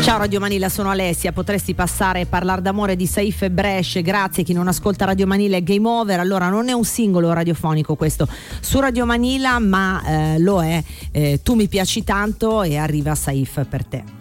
Ciao Radio Manila, sono Alessia. Potresti passare e parlare d'amore di Saif e Brescia? Grazie. Chi non ascolta Radio Manila è game over. Allora, non è un singolo radiofonico questo su Radio Manila, ma lo è Tu mi piaci tanto, e arriva Saif per te.